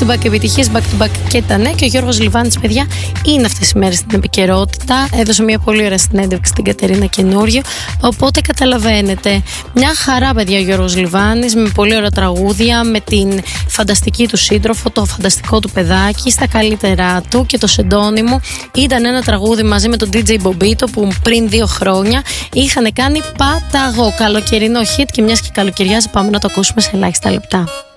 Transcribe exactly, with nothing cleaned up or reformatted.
to back επιτυχίες, back to back και τα νέα. Και ο Γιώργος Λιβάνης, παιδιά, είναι αυτές οι μέρες στην επικαιρότητα. Έδωσε μια πολύ ωραία συνέντευξη στην Κατερίνα Καινούριο. Οπότε καταλαβαίνετε. Μια χαρά, παιδιά, ο Γιώργος Λιβάνης, με πολύ ωραία τραγούδια, με την φανταστική του σύντροφο, το φανταστικό του παιδάκι, στα καλύτερά του και το σεντόνι μου. Ήταν ένα τραγούδι μαζί με τον ντι τζέι Μπομπίτο που πριν δύο χρόνια είχαν κάνει παταγό καλοκαιρινό hit. Και μιας και καλοκαιριάζει, πάμε να το ακούσουμε σε ελάχιστα λεπτά.